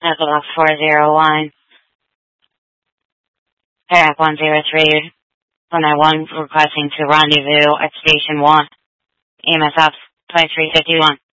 Echo Box 401. Parak 103. 191 requesting to rendezvous at Station 1. EMS Ops 2351.